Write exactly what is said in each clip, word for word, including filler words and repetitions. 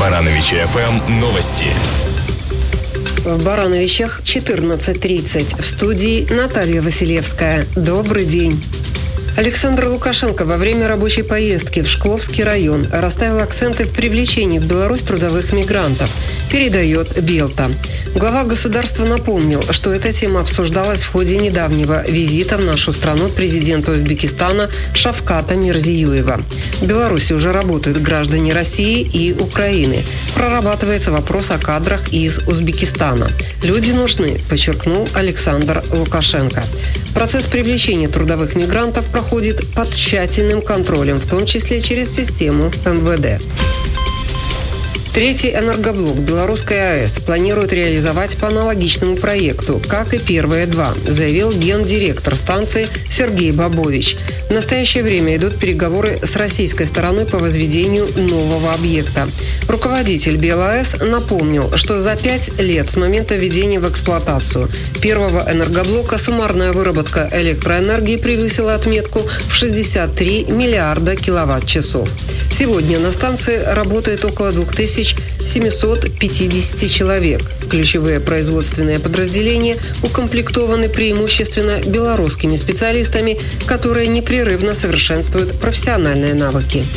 Барановичи эф эм новости. В Барановичах четырнадцать тридцать. В студии Наталья Василевская. Добрый день. Александр Лукашенко во время рабочей поездки в Шкловский район расставил акценты в привлечении в Беларусь трудовых мигрантов, передает Белта. Глава государства напомнил, что эта тема обсуждалась в ходе недавнего визита в нашу страну президента Узбекистана Шавката Мирзиёева. В Беларуси уже работают граждане России и Украины. Прорабатывается вопрос о кадрах из Узбекистана. Люди нужны, подчеркнул Александр Лукашенко. Процесс привлечения трудовых мигрантов проходит под тщательным контролем, в том числе через систему эм вэ дэ. Третий энергоблок Белорусской АЭС планирует реализовать по аналогичному проекту, как и первые два, заявил гендиректор станции Сергей Бобович. В настоящее время идут переговоры с российской стороной по возведению нового объекта. Руководитель БелАЭС напомнил, что за пять лет с момента введения в эксплуатацию первого энергоблока суммарная выработка электроэнергии превысила отметку в шестьдесят три миллиарда киловатт-часов. Сегодня на станции работает около две тысячи семьсот пятьдесят человек. Ключевые производственные подразделения укомплектованы преимущественно белорусскими специалистами, которые непрерывно совершенствуют профессиональные навыки.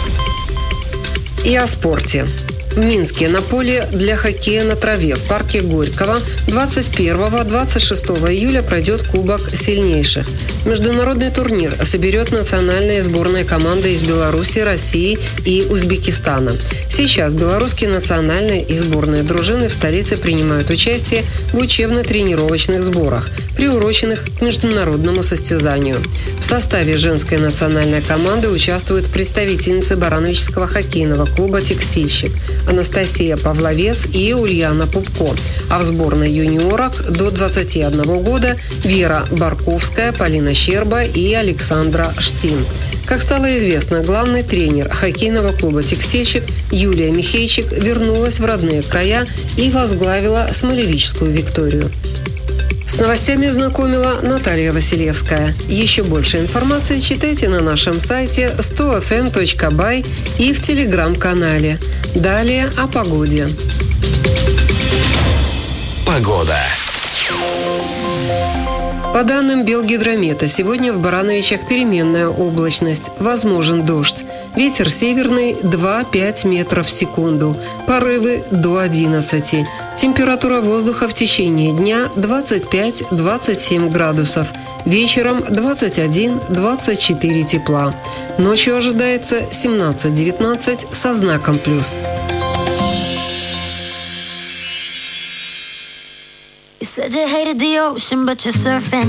И о спорте. В Минске на поле для хоккея на траве в парке Горького двадцать первого — двадцать шестого июля пройдет Кубок сильнейших. Международный турнир соберет национальные сборные команды из Беларуси, России и Узбекистана. Сейчас белорусские национальные и сборные дружины в столице принимают участие в учебно-тренировочных сборах, приуроченных к международному состязанию. В составе женской национальной команды участвуют представительницы Барановичского хоккейного клуба «Текстильщик» Анастасия Павловец и Ульяна Пупко, а в сборной юниорок до двадцати одного года Вера Барковская, Полина Щерба и Александра Штин. Как стало известно, главный тренер хоккейного клуба «Текстильщик» Юлия Михейчик вернулась в родные края и возглавила Смолевичскую «Викторию». С новостями знакомила Наталья Василевская. Еще больше информации читайте на нашем сайте сто эф эм точка бай и в телеграм-канале. Далее о погоде. Погода. По данным Белгидромета, сегодня в Барановичах переменная облачность, возможен дождь. Ветер северный два-пять метров в секунду, порывы до одиннадцати. Температура воздуха в течение дня двадцать пять - двадцать семь градусов. Вечером двадцать один - двадцать четыре тепла. Ночью ожидается семнадцать - девятнадцать со знаком плюс. You said you hated the ocean, but you're surfing.